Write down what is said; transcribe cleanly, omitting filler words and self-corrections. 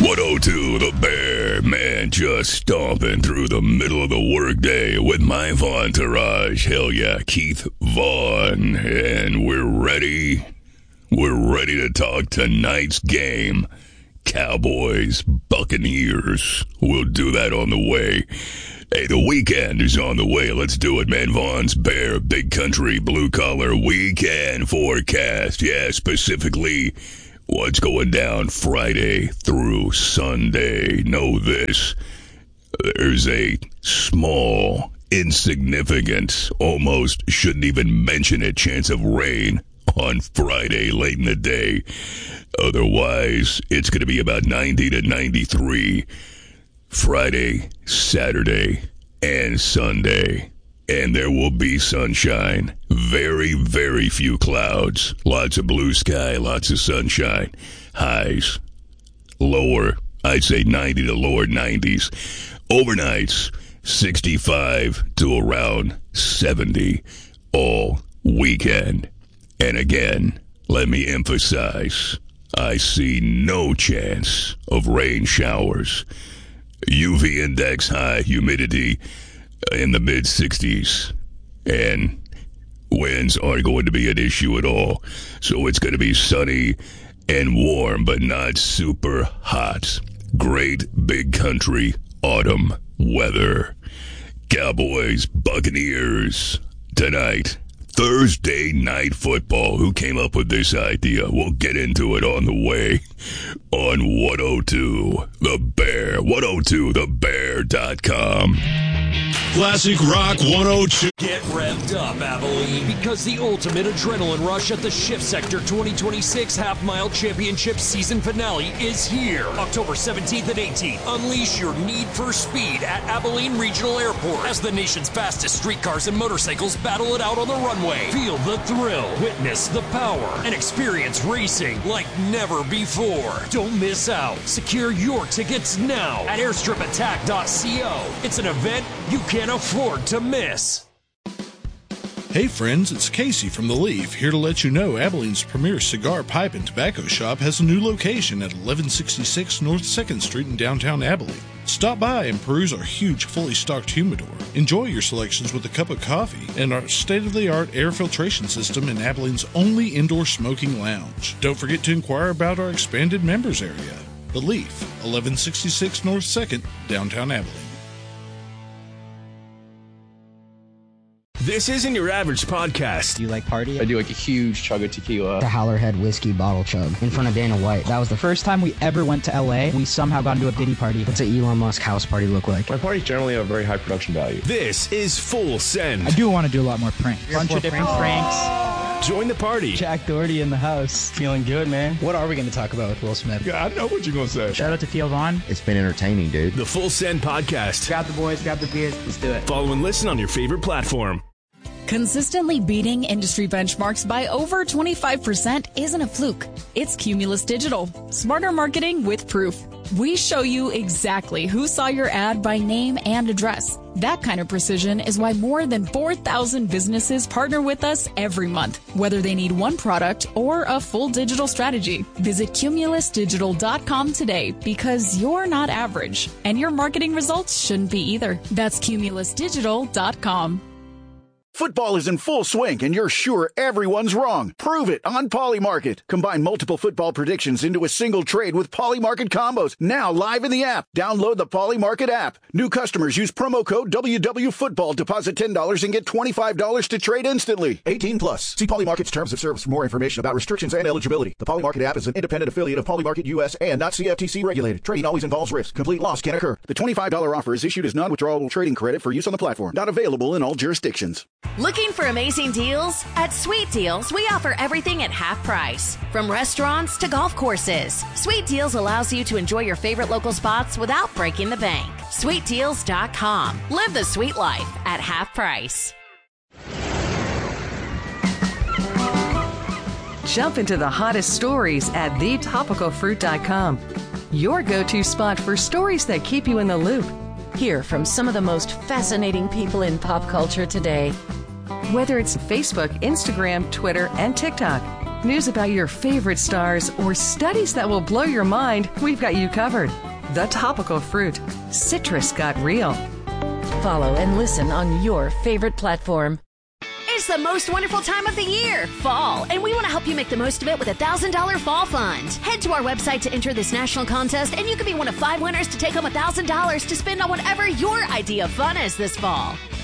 102 The Bear, man, just stomping through the middle of the workday with my entourage. Hell yeah, Keith Vaughn. And we're ready. We're ready to talk tonight's game. Cowboys, Buccaneers. We'll do that on the way. Hey, the weekend is on the way. Let's do it, man. Vaughn's Bear, Big Country, Blue Collar Weekend Forecast. Yeah, specifically what's going down Friday through Sunday. Know this. There's a small, insignificant, almost shouldn't even mention it, chance of rain on Friday late in the day. Otherwise, it's going to be about 90 to 93 Friday, Saturday, and Sunday. And there will be sunshine. Very, very few clouds. Lots of blue sky, lots of sunshine. Highs lower, I'd say 90 to lower 90s. Overnights, 65 to around 70 all weekend. And again, let me emphasize, I see no chance of rain showers. UV index high, humidity in the mid-60s, and winds aren't going to be an issue at all. So it's going to be sunny and warm, but not super hot. Great big country autumn weather. Cowboys, Buccaneers tonight. Thursday night football. Who came up with this idea? We'll get into it on the way on 102 The Bear. 102thebear.com. Classic Rock 102. Get revved up, Abilene, because the ultimate adrenaline rush at the Shift Sector 2026 Half Mile Championship season finale is here. October 17th and 18th. Unleash your need for speed at Abilene Regional Airport as the nation's fastest streetcars and motorcycles battle it out on the runway. Feel the thrill, witness the power, and experience racing like never before. Don't miss out. Secure your tickets now at airstripattack.co. It's an event you can't afford to miss. Hey friends, it's Casey from The Leaf, here to let you know Abilene's premier cigar, pipe, and tobacco shop has a new location at 1166 North 2nd Street in downtown Abilene. Stop by and peruse our huge, fully stocked humidor. Enjoy your selections with a cup of coffee and our state-of-the-art air filtration system in Abilene's only indoor smoking lounge. Don't forget to inquire about our expanded members area. The Leaf, 1166 North 2nd, downtown Abilene. This isn't your average podcast. Do you like party? I do like a huge chug of tequila. The Howlerhead whiskey bottle chug in front of Dana White. That was the first time we ever went to LA. We somehow got into a Diddy party. What's an Elon Musk house party look like? My parties generally have a very high production value. This is Full Send. I do want to do a lot more pranks. Bunch of different pranks. Join the party. Jack Doherty in the house. Feeling good, man. What are we going to talk about with Will Smith? Yeah, I know what you're going to say. Shout out to Theo Vaughn. It's been entertaining, dude. The Full Send Podcast. Grab the boys, grab the beers. Let's do it. Follow and listen on your favorite platform. Consistently beating industry benchmarks by over 25% isn't a fluke. It's Cumulus Digital. Smarter marketing with proof. We show you exactly who saw your ad by name and address. That kind of precision is why more than 4,000 businesses partner with us every month, whether they need one product or a full digital strategy. Visit cumulusdigital.com today because you're not average, and your marketing results shouldn't be either. That's cumulusdigital.com. Football is in full swing, and you're sure everyone's wrong. Prove it on Polymarket. Combine multiple football predictions into a single trade with Polymarket combos. Now live in the app. Download the Polymarket app. New customers use promo code WWFootball. Deposit $10 and get $25 to trade instantly. 18 plus. See Polymarket's terms of service for more information about restrictions and eligibility. The Polymarket app is an independent affiliate of Polymarket US and not CFTC regulated. Trading always involves risk. Complete loss can occur. The $25 offer is issued as non-withdrawable trading credit for use on the platform. Not available in all jurisdictions. Looking for amazing deals? At Sweet Deals, we offer everything at half price. From restaurants to golf courses, Sweet Deals allows you to enjoy your favorite local spots without breaking the bank. SweetDeals.com. Live the sweet life at half price. Jump into the hottest stories at thetopicalfruit.com. Your go-to spot for stories that keep you in the loop. Hear from some of the most fascinating people in pop culture today. Whether it's Facebook, Instagram, Twitter, and TikTok, news about your favorite stars, or studies that will blow your mind, we've got you covered. The Topical Fruit. Citrus got real. Follow and listen on your favorite platform. It's the most wonderful time of the year, fall, and we want to help you make the most of it with a $1,000 fall fund. Head to our website to enter this national contest, and you could be one of 5 winners to take home $1,000 to spend on whatever your idea of fun is this fall.